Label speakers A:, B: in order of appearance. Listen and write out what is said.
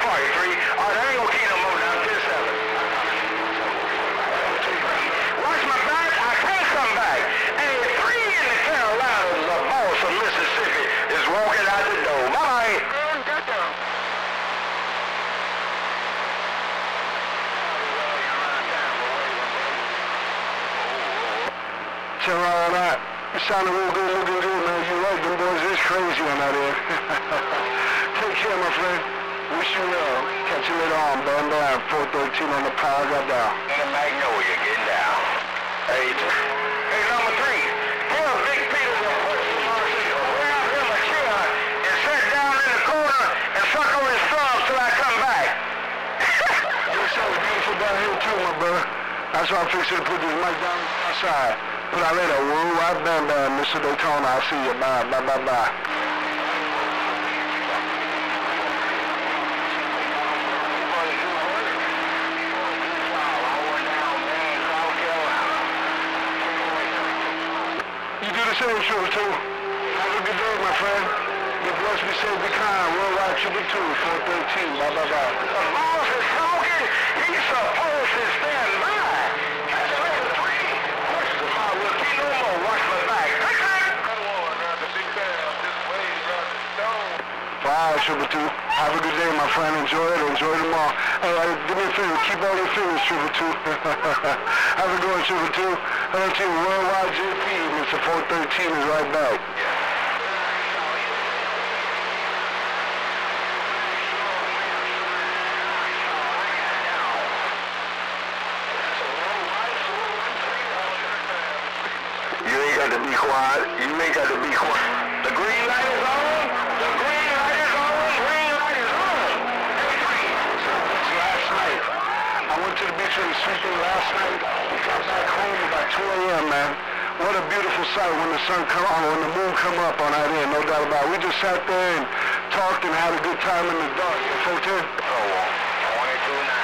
A: sorry, 3. All right, I ain't gonna keep no more now. 10-7. Watch my back. I can't come back. Hey, 3 in the Carolinas, the boss of Mississippi is walking out the door. Bye. Tell all that. You sounded real good, looking good, man. You're right, them boys is crazy on that end. Take care, my friend. Wish you well. Catch you later on. Bam, bam. 413 on the power. Got down. In the Magnolia, getting down. Hey, number 3. Tell Big Peter to put grab him a chair and sit down in the corner and suck on his thumbs till I come back. It's so beautiful down here, too, my brother. That's why I'm fixing to put this mic down outside. Put out later. Worldwide Bam Bam, Mr. Daytona. I'll see you. Bye, bye, bye, bye. You do the same, Triple 2. Have a good day, my friend. Be blessed, be safe, be kind. Worldwide Triple 2, 413. Bye, bye, bye. The boss is talking. He's supposed to stand by. Alright, Triple 2. Have a good day, my friend. Enjoy it. Enjoy them all. Hey, do me a favor. Keep all your fingers, Triple 2. Have a good one, Triple 2. Hello to you. Worldwide JP. Mr. 413 is right back. You ain't got to be quiet. You ain't got to be quiet. The green light is on. The green light is on. Green light is on. Last night, I went to the beach with the sweeping last night. Got back home about 2 a.m., man. What a beautiful sight when the sun come on, when the moon come up on that end, no doubt about it. We just sat there and talked and had a good time in the dark. 410? Oh, 22 now.